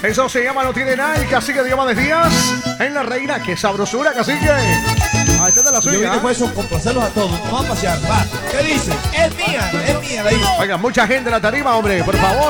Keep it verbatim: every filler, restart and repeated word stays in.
Eso se llama No Tiene Nada, el cacique Diomedes Díaz en La Reina. ¡Qué sabrosura, cacique! Ahí está de la Yo suya. vine por eso, complacerlos a todos. Vamos a pasear, va. ¿Qué dice? Es mía, es mía, la dice. Oiga, mucha gente en la tarima, hombre, por favor.